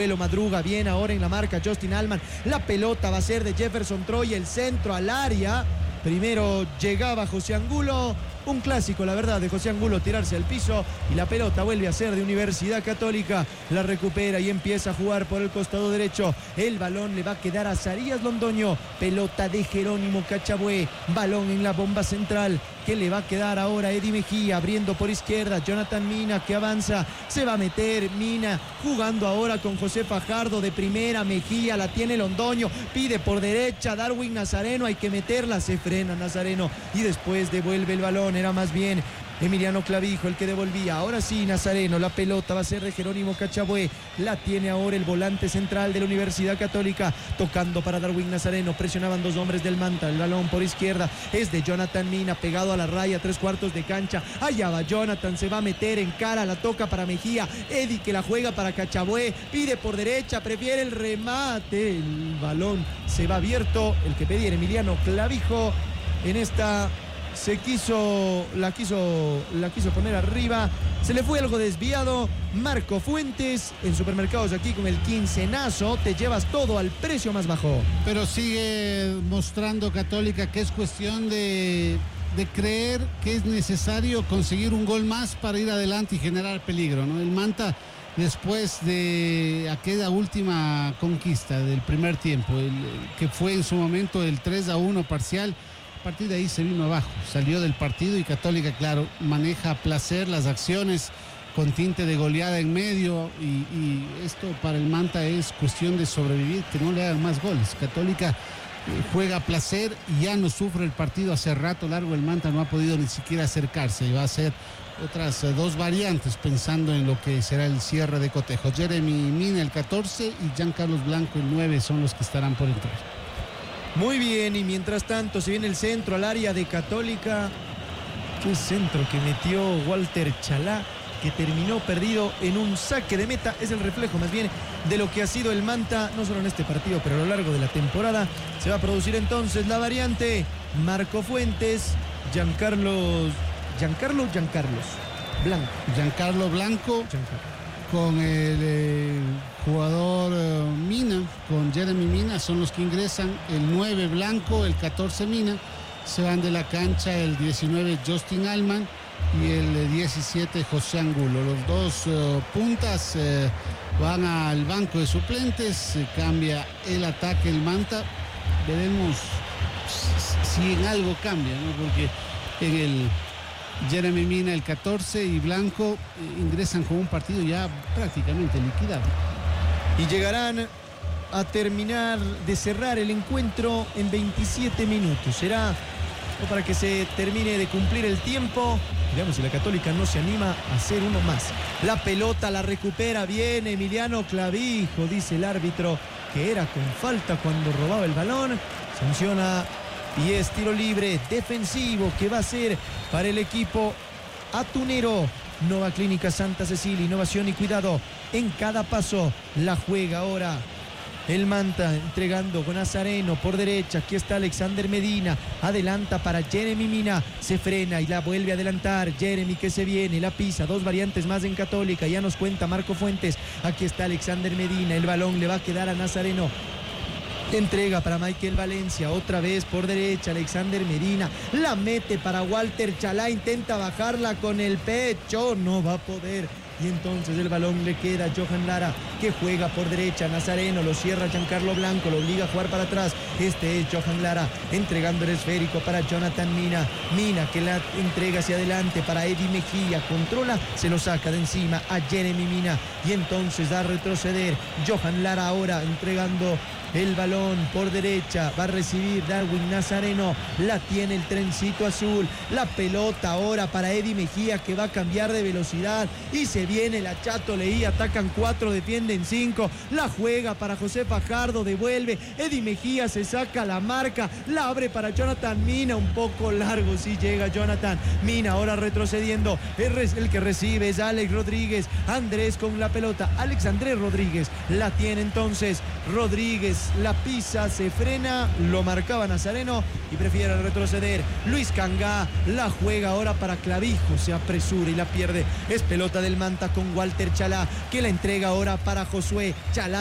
Lo madruga bien ahora en la marca Justin Allman. La pelota va a ser de Jefferson Troy, el centro al área. Primero llegaba José Angulo. Un clásico, la verdad, de José Angulo tirarse al piso y la pelota vuelve a ser de Universidad Católica. La recupera y empieza a jugar por el costado derecho. El balón le va a quedar a Zarías Londoño. Pelota de Jerónimo Cachabué. Balón en la bomba central que le va a quedar ahora a Eddie Mejía, abriendo por izquierda. Jonathan Mina que avanza. Se va a meter Mina jugando ahora con José Fajardo de primera. Mejía la tiene Londoño. Pide por derecha Darwin Nazareno. Hay que meterla. Se frena Nazareno y después devuelve el balón. Era más bien Emiliano Clavijo el que devolvía. Ahora sí Nazareno, la pelota va a ser de Jerónimo Cachabué. La tiene ahora el volante central de la Universidad Católica, tocando para Darwin Nazareno. Presionaban dos hombres del Manta. El balón por izquierda es de Jonathan Mina, pegado a la raya, 3/4 de cancha. Allá va Jonathan, se va a meter en cara, la toca para Mejía. Eddie que la juega para Cachabué, pide por derecha, prefiere el remate. El balón se va abierto. El que pedía Emiliano Clavijo en esta... la quiso poner arriba, se le fue algo desviado. Marco Fuentes, en Supermercados aquí con el quincenazo, te llevas todo al precio más bajo. Pero sigue mostrando Católica que es cuestión de creer que es necesario conseguir un gol más para ir adelante y generar peligro, ¿no? El Manta, después de aquella última conquista del primer tiempo, que fue en su momento el 3-1 parcial, a partir de ahí se vino abajo, salió del partido y Católica, claro, maneja a placer las acciones con tinte de goleada en medio y esto para el Manta es cuestión de sobrevivir, que no le hagan más goles. Católica juega a placer y ya no sufre el partido hace rato largo. El Manta no ha podido ni siquiera acercarse y va a hacer otras dos variantes pensando en lo que será el cierre de cotejo. Jeremy Mina el 14 y Giancarlos Blanco el 9 son los que estarán por entrar. Muy bien, y mientras tanto se viene el centro al área de Católica. Qué centro que metió Walter Chalá, que terminó perdido en un saque de meta. Es el reflejo más bien de lo que ha sido el Manta, no solo en este partido, pero a lo largo de la temporada. Se va a producir entonces la variante. Marco Fuentes, Giancarlo Blanco. Con el jugador Mina, con Jeremy Mina, son los que ingresan. El 9 Blanco, el 14 Mina. Se van de la cancha el 19 Justin Allman y el 17 José Angulo. Los dos puntas van al banco de suplentes. Cambia el ataque el Manta. Veremos si en algo cambia, ¿no? Porque en el Jeremy Mina el 14 y Blanco ingresan con un partido ya prácticamente liquidado. Y llegarán a terminar de cerrar el encuentro en 27 minutos. Será para que se termine de cumplir el tiempo. Veamos si la Católica no se anima a hacer uno más. La pelota la recupera bien Emiliano Clavijo, dice el árbitro que era con falta cuando robaba el balón. Sanciona y es tiro libre defensivo que va a ser para el equipo atunero. Nova Clínica Santa Cecilia, innovación y cuidado en cada paso. La juega ahora el Manta, entregando con Nazareno por derecha. Aquí está Alexander Medina, adelanta para Jeremy Mina, se frena y la vuelve a adelantar. Jeremy que se viene, la pisa, dos variantes más en Católica. Ya nos cuenta Marco Fuentes. Aquí está Alexander Medina, el balón le va a quedar a Nazareno. Entrega para Michael Valencia, otra vez por derecha Alexander Medina, la mete para Walter Chalá, intenta bajarla con el pecho, no va a poder. Y entonces el balón le queda a Johan Lara, que juega por derecha. Nazareno lo cierra Giancarlo Blanco, lo obliga a jugar para atrás. Este es Johan Lara, entregando el esférico para Jonathan Mina. Mina que la entrega hacia adelante para Eddie Mejía, controla, se lo saca de encima a Jeremy Mina. Y entonces da a retroceder Johan Lara ahora, entregando el balón por derecha, va a recibir Darwin Nazareno, la tiene el trencito azul, la pelota ahora para Eddie Mejía, que va a cambiar de velocidad y se viene la Chato Leí, atacan 4, defienden 5, la juega para José Fajardo, devuelve, Eddie Mejía se saca la marca, la abre para Jonathan Mina, un poco largo, sí llega Jonathan Mina, ahora retrocediendo, el que recibe es Alex Rodríguez, Andrés con la pelota, Alex Andrés Rodríguez, la tiene entonces Rodríguez, Díaz la pisa, se frena, lo marcaba Nazareno y prefiere retroceder. Luis Cangá la juega ahora para Clavijo, se apresura y la pierde. Es pelota del Manta con Walter Chalá, que la entrega ahora para Josué Chalá.